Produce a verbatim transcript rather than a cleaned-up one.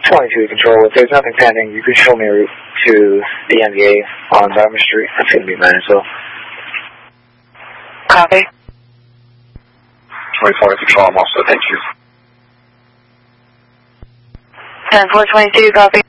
twenty-two Control, if there's nothing pending, you can show me a route to the N V A on Dartmouth Street. That's going to be mine as well. Copy. twenty-four Control, I'm also, thank you. ten four twenty-two, copy.